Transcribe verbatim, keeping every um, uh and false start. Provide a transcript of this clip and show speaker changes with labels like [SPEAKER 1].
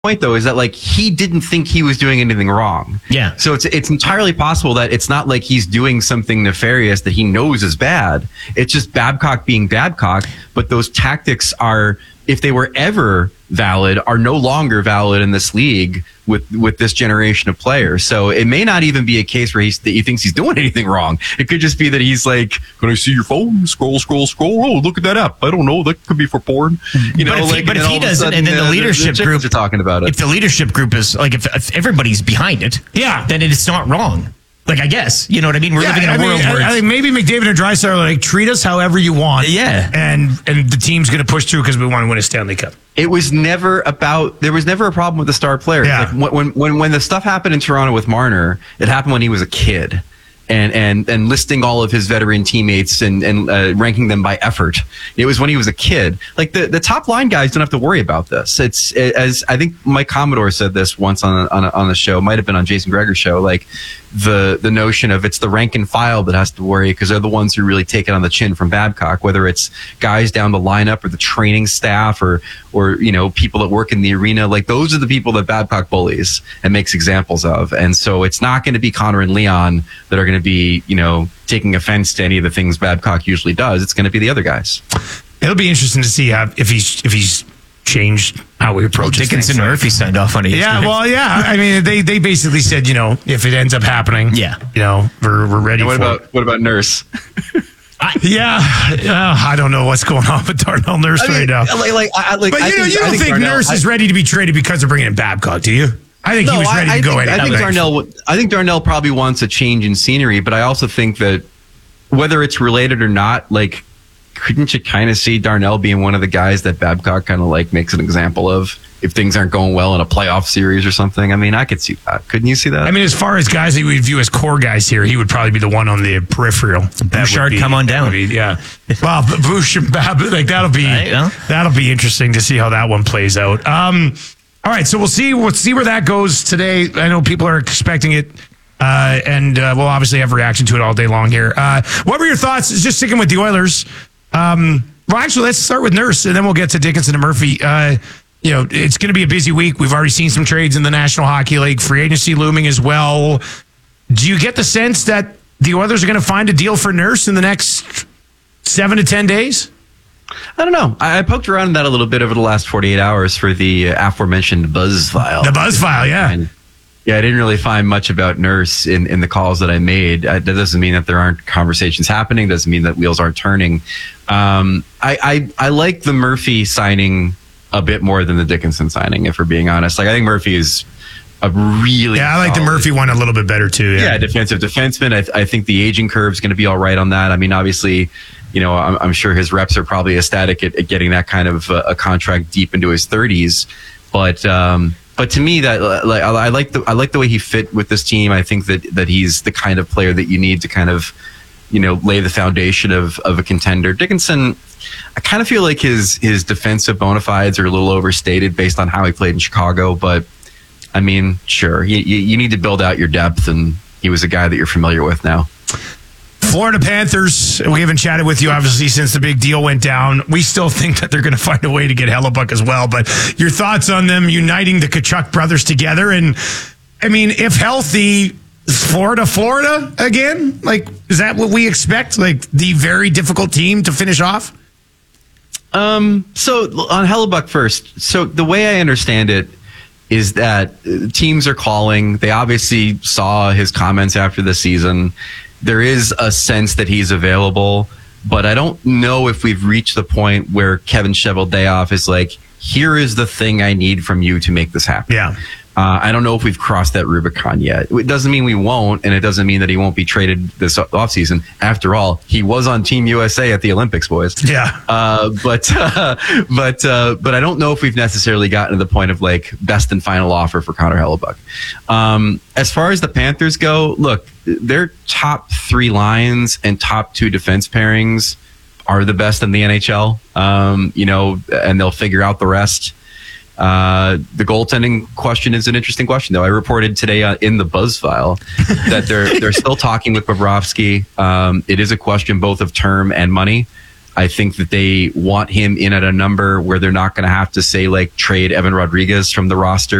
[SPEAKER 1] point though is that like he didn't think he was doing anything wrong.
[SPEAKER 2] Yeah.
[SPEAKER 1] So it's it's entirely possible that it's not like he's doing something nefarious that he knows is bad. It's just Babcock being Babcock, but those tactics are, if they were ever valid, are no longer valid in this league with with this generation of players. So it may not even be a case where he's, that he thinks he's doing anything wrong. It could just be that he's like, can I see your phone? Scroll, scroll, scroll. Oh, look at that app. I don't know. That could be for porn. You know,
[SPEAKER 2] but if
[SPEAKER 1] like,
[SPEAKER 2] he, but if he does it, and then the
[SPEAKER 1] uh,
[SPEAKER 2] leadership
[SPEAKER 1] the
[SPEAKER 2] group
[SPEAKER 1] are talking about it.
[SPEAKER 2] If the leadership group is like, if, if everybody's behind it,
[SPEAKER 3] yeah,
[SPEAKER 2] then it's not wrong. Like, I guess, you know what I mean? We're
[SPEAKER 3] yeah,
[SPEAKER 2] living in a
[SPEAKER 3] I
[SPEAKER 2] world
[SPEAKER 3] mean,
[SPEAKER 2] where
[SPEAKER 3] I, I think maybe McDavid and Draisaitl are like, treat us however you want.
[SPEAKER 2] Yeah.
[SPEAKER 3] And and the team's going to push through because we want to win a Stanley Cup.
[SPEAKER 1] It was never about, there was never a problem with the star players.
[SPEAKER 3] Yeah.
[SPEAKER 1] Like when, when, when the stuff happened in Toronto with Marner, it happened when he was a kid. And, and, and listing all of his veteran teammates and, and uh, ranking them by effort. It was when he was a kid. Like the, the top line guys don't have to worry about this. It's as I think Mike Commodore said this once on a, on a, on the show, might have been on Jason Gregor's show. Like the the notion of it's the rank and file that has to worry because they're the ones who really take it on the chin from Babcock. Whether it's guys down the lineup or the training staff or or you know people that work in the arena, like those are the people that Babcock bullies and makes examples of. And so it's not going to be Connor and Leon that are going to be, you know, taking offense to any of the things Babcock usually does. It's going to be the other guys.
[SPEAKER 3] It'll be interesting to see how, if he's if he's changed how we approach
[SPEAKER 2] well, Dickinson
[SPEAKER 3] things.
[SPEAKER 2] Murphy signed off on it.
[SPEAKER 3] Yeah, well, yeah. I mean, they, they basically said, you know, if it ends up happening,
[SPEAKER 2] yeah,
[SPEAKER 3] you know, we're we're ready.
[SPEAKER 1] And what
[SPEAKER 3] for
[SPEAKER 1] about
[SPEAKER 3] it.
[SPEAKER 1] what about Nurse?
[SPEAKER 3] I, yeah, uh, I don't know what's going on with Darnell Nurse
[SPEAKER 1] I mean,
[SPEAKER 3] right now.
[SPEAKER 1] Like, like, I, like,
[SPEAKER 3] but
[SPEAKER 1] I
[SPEAKER 3] you know,
[SPEAKER 1] think,
[SPEAKER 3] you don't
[SPEAKER 1] I think,
[SPEAKER 3] think
[SPEAKER 1] Darnell,
[SPEAKER 3] Nurse
[SPEAKER 1] I,
[SPEAKER 3] is ready to be traded because they're bringing in Babcock, do you? I think
[SPEAKER 1] no,
[SPEAKER 3] he was ready
[SPEAKER 1] I,
[SPEAKER 3] to go
[SPEAKER 1] I think,
[SPEAKER 3] anyway.
[SPEAKER 1] I think Darnell. I think Darnell probably wants a change in scenery, but I also think that whether it's related or not, like, couldn't you kind of see Darnell being one of the guys that Babcock kind of like makes an example of if things aren't going well in a playoff series or something? I mean, I could see that. Couldn't you see that?
[SPEAKER 3] I mean, as far as guys that we would view as core guys here, he would probably be the one on the peripheral.
[SPEAKER 2] Bouchard, come on down.
[SPEAKER 3] Be, yeah. Well, Bouchard, Bab, like that'll be
[SPEAKER 2] right, well.
[SPEAKER 3] that'll be interesting to see how that one plays out. Um, all right, so we'll see. We'll see where that goes today. I know people are expecting it. Uh, and uh, we'll obviously have reaction to it all day long here. Uh, what were your thoughts? Just sticking with the Oilers. Um, well, actually, let's start with Nurse, and then we'll get to Dickinson and Murphy. Uh, you know, it's going to be a busy week. We've already seen some trades in the National Hockey League, free agency looming as well. Do you get the sense that the Oilers are going to find a deal for Nurse in the next seven to ten days?
[SPEAKER 1] I don't know. I, I poked around in that a little bit over the last forty-eight hours for the uh, aforementioned Buzz file.
[SPEAKER 3] The Buzz file, yeah.
[SPEAKER 1] And, yeah, I didn't really find much about Nurse in, in the calls that I made. Uh, that doesn't mean that there aren't conversations happening. Doesn't mean that wheels aren't turning. Um, I, I I like the Murphy signing a bit more than the Dickinson signing, if we're being honest. Like, I think Murphy is a really
[SPEAKER 3] yeah. I like
[SPEAKER 1] solid,
[SPEAKER 3] the Murphy one a little bit better too. Yeah,
[SPEAKER 1] yeah defensive defenseman. I, th- I think the aging curve is going to be all right on that. I mean, obviously, you know, I'm, I'm sure his reps are probably ecstatic at, at getting that kind of uh, a contract deep into his thirties, but. Um, But to me, that like I like the I like the way he fit with this team. I think that that he's the kind of player that you need to kind of, you know, lay the foundation of of a contender. Dickinson, I kind of feel like his his defensive bona fides are a little overstated based on how he played in Chicago. But I mean, sure, you you, you need to build out your depth, and he was a guy that you're familiar with now.
[SPEAKER 3] Florida Panthers, we haven't chatted with you, obviously, since the big deal went down. We still think that they're going to find a way to get Hellebuck as well. But your thoughts on them uniting the Tkachuk brothers together? And, I mean, if healthy, Florida, Florida again? Like, is that what we expect? Like, the very difficult team to finish off?
[SPEAKER 1] Um. So, on Hellebuck first. So, the way I understand it is that teams are calling. They obviously saw his comments after the season. There is a sense that he's available, but I don't know if we've reached the point where Kevin Cheveldayoff is like, here is the thing I need from you to make this happen.
[SPEAKER 3] Yeah.
[SPEAKER 1] Uh, I don't know if we've crossed that Rubicon yet. It doesn't mean we won't, and it doesn't mean that he won't be traded this offseason. After all, he was on Team U S A at the Olympics, boys.
[SPEAKER 3] Yeah.
[SPEAKER 1] Uh, but uh, but uh, but I don't know if we've necessarily gotten to the point of like best and final offer for Connor Hellebuck. Um, as far as the Panthers go, look, their top three lines and top two defense pairings are the best in the N H L. Um, you know, and they'll figure out the rest. Uh, the goaltending question is an interesting question, though. I reported today uh, in the Buzz file that they're they're still talking with Bobrovsky. Um, it is a question both of term and money. I think that they want him in at a number where they're not going to have to say like trade Evan Rodriguez from the roster